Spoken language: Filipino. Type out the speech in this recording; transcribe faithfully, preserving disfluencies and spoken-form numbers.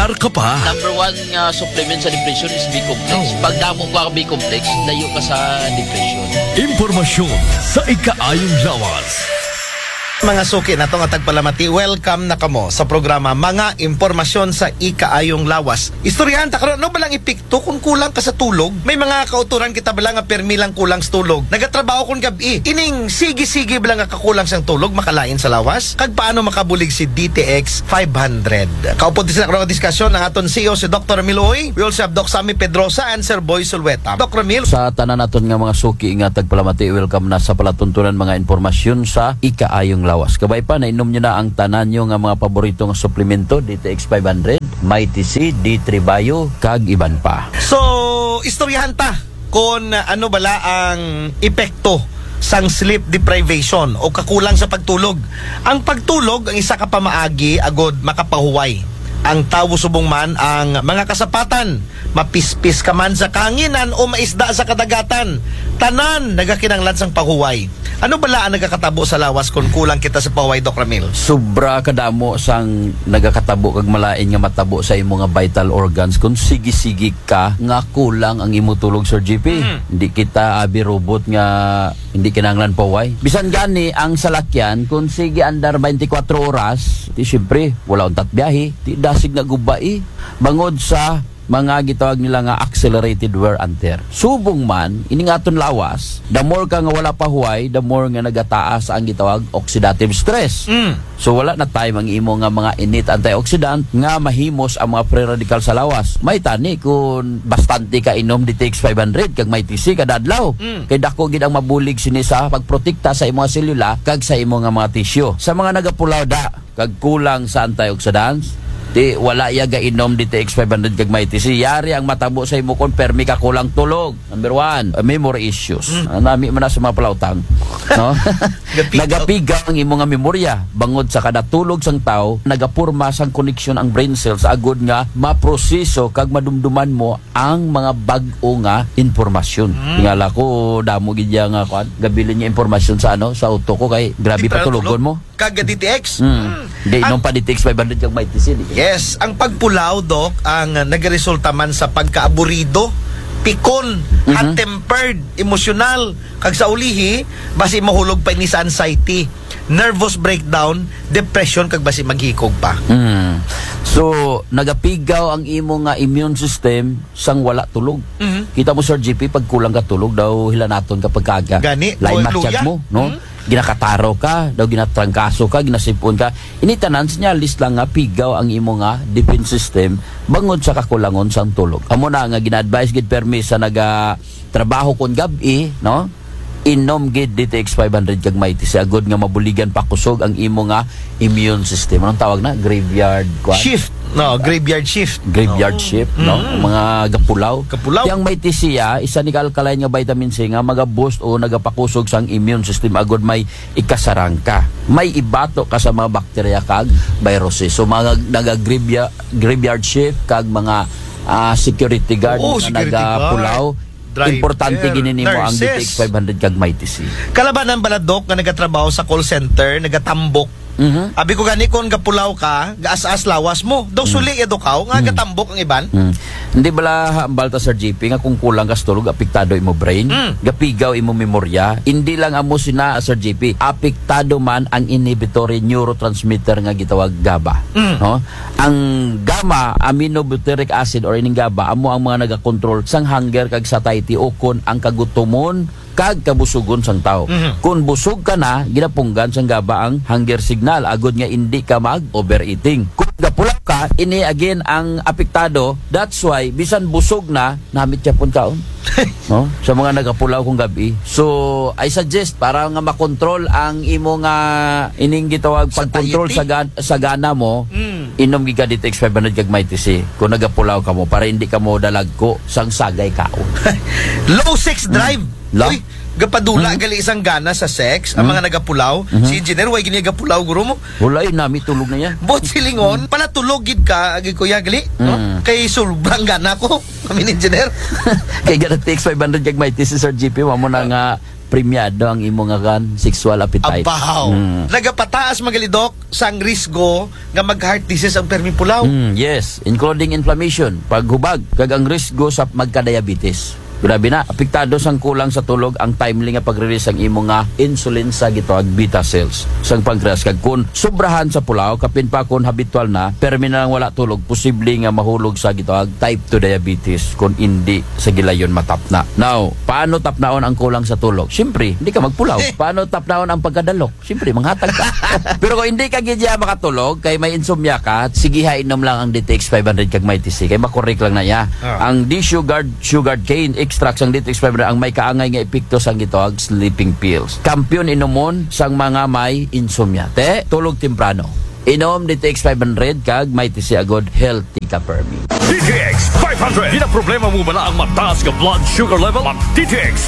Mag-aalar ka pa. Number one nga supplement sa depression is B-complex. Pag damo ka B-complex, layo ka sa depression. Impormasyon sa ikaayong lawas. Mga suki na to nga tagpalamati, welcome na kamo sa programa Mga Impormasyon sa Ikaayong Lawas. Istoryahan ta karon, no ba lang ipikto kung kulang ka sa tulog? May mga kauturan kita bala nga permi lang kulang sa tulog. Nagatrabaho kon gabi. Ining sige-sige bala nga kakulang sang tulog makalain sa lawas. Kag paano makabulig si D T X five hundred? Kaupo din sa karon diskusyon ng aton C E O si Doctor Miloy. We also have Doc Sammy Pedrosa and Sir Boy Sulweta. Doctor Mil. Sa tanan naton nga mga suki nga tagpalamati, welcome na sa palatuntunan mga impormasyon sa Ikaayong Lawas. Kabay pa, nainom nyo na ang tanan nyo nga mga paboritong suplemento, D T X five hundred, Mighty C, D three Bio, kag iban pa. So, istoryahan ta kung ano bala ang epekto sang sleep deprivation o kakulang sa pagtulog. Ang pagtulog, ang isa ka pamaagi, agod makapahuway. Ang tawo subong man ang mga kasapatan, mapispis ka man sa kanginan o maisda sa kadagatan. Tanan, nagakinanglan sang pahuway. Ano bala ang nagakatabo sa lawas kung kulang kita sa pahuway, Doc Ramil? Sobra kadamo sang nagakatabo kag malain nga matabo sa imong nga vital organs kung sige-sige ka nga kulang ang imo tulog, Sir G P. Mm. Hindi kita abi robot nga hindi kinanglan pahuway. Bisan gani ang salakyan kung sige andar twenty-four oras, di syempre wala untat biyahe, di dasig na gubai bangod sa mga gitawag nila nga accelerated wear and tear. Subong man, ining aton lawas, the more ka nga wala pa huway, the more nga nagataas ang gitawag oxidative stress. Mm. So wala na tayo mang imo nga mga init antioxidant nga mahimos ang mga free radical sa lawas. May tani kung bastante ka inom D T X five hundred kag may T C kada adlaw. Mm. Kay dako gid ang mabulig sini sa pagprotekta sa imong selula kag sa imong nga mga tissue. Sa mga nagapulaw da kag kulang sa antioxidants, di wala yaga inom D T X five hundred kag may T C. Yari ang matabo sa imo kon permi ka kulang tulog. Number one, uh, memory issues. Mm. Uh, nami man na sa mga palautang. No? Nagapigaw ang imo nga memorya bangod sa kada tulog sang tao, nagapurma sang connection ang brain cells agud nga maproseso kag madumduman mo ang mga bag-o nga impormasyon. Mm. Tingala ko damo gid nga kwan, gabilin nga impormasyon sa ano sa auto ko kay grabe pa tulogon mo. Kag D T X. Mm. Mm. Di inom pa D T X five hundred kag may T C. Di. Yes, ang pagpulaw, Doc, ang nagresulta man sa pagkaaburido, pikon, mm-hmm. hot-tempered, emosyonal, kag sa ulihi, basi mahulog pa ini sa anxiety, nervous breakdown, depression, kag basi maghikog pa. Mm. So, nagapigaw ang imo nga immune system sang wala tulog. Mm-hmm. Kita mo, Sir G P, pag kulang ka tulog, daw hilanaton kapag kaga. Gani, lain matsyag mo, no? Mm-hmm. Ginakataro ka, daw ginatrangkaso ka, ginasipon ka. Initanan sinyalis lang nga pigaw ang imo nga defense system bangod sa kakulangon sang tulog. Amo na nga gina-advise gid permi sa naga trabaho kon gabi, no? Inom gid D T X five hundred kag may T C agud nga mabuligan pa kusog ang imo nga immune system. Anong tawag na? Graveyard quoi? Shift. No, graveyard shift. Graveyard no. shift, no? Mm. Mga gapulaw. Kapulaw. Yang may T C ya, isa ni alkaline nga vitamin C nga maga-boost o nagapakusog sang immune system agud may ikasarang ka. May ibato ka sa mga bakterya kag viruses. So mga naga-graveyard graveyard shift kag mga uh, security guard Oo, na security nagapulaw. Driver, importante ginini mo ang D T X five hundred kag may T C. Kalabanan bala, Doc, nga nagatrabaho sa call center, nagatambok. Mm-hmm. Abi ko gani kon gapulaw ka, gaas-as lawas mo. Daw suli mm-hmm. edo ka, nga mm-hmm. gatambok ang iban. Mm-hmm. Hindi bala balta Sir G P nga kung kulang ka sa tulog, apektado imo brain, mm. gapigaw imo memorya. Hindi lang amo sina Sir G P, apektado man ang inhibitory neurotransmitter nga gitawag GABA. Mm. No? Ang gamma aminobutyric acid or ining GABA amo ang mga nagakontrol sang hunger kag satiety o kon ang kagutomon kag kabusugon sang tao. Mm-hmm. Kung busog ka na, ginapunggan sang GABA ang hunger signal agud nga hindi ka mag overeating. Kung gapulaw ka, ini again ang apektado. That's why bisan busog na, namit siya pun kaon. No? Sa mga nagapulaw kong gabi. So, I suggest para nga makontrol ang imo nga ining gitawag pagkontrol sa, gan- sa gana mo, mm. inom giga D T X five hundred kag may T C. Kung nagapulaw ka mo, para hindi ka mo dalagko sang sagay kaon. Low sex drive. Mm. Uy, gapadula mm-hmm. gali isang gana sa sex, ang mm-hmm. mga nagapulaw. Mm-hmm. Si engineer, way gini gapulaw guro mo. Wala, nami tulog na yan. Bot silingon, mm-hmm. pala tulog gid ka, agi kuya gali. Mm-hmm. No? Kay sulbang gana ko, kami engineer. Kay gana T X five hundred kag may T C Sir G P, mo na nga premiado ang imo nga kan sexual appetite. Abaw. Mm. Nagapataas magalidok sang risgo nga mag-heart disease ang permi pulaw. Mm, yes, including inflammation, paghubag, kag ang risgo sa magka-diabetes. Grabe na, apektado sang kulang sa tulog ang timely nga pag-release ang imo nga insulin sa gitawag beta cells sang pancreas. Kag kun sobrahan sa pulaw, kapin pa kun habitual na, permi na lang wala tulog, posible nga mahulog sa gitawag type two diabetes kung hindi sa gilayon matapna. Now, paano tapnaon ang kulang sa tulog? Siyempre, hindi ka magpulaw. Paano tapnaon ang pagkadalok? Siyempre, manghatag ka. Pero kung hindi ka gidya makatulog, kay may insomnia ka, sige ha, inom lang ang D T X five hundred kag may T C, kay makorek lang na niya. Ah. Ang D-sugared sugared cane extract sang D T X five hundred ang may kaangay nga epekto sang gitawag sleeping pills. Kampiyon inomon sang mga may insomnia. Te, tulog temprano. Inom D T X five hundred kag may T C agod healthy ka permi. D T X five hundred. Di na problema mo ba na ang mataas ka blood sugar level? Mag D T X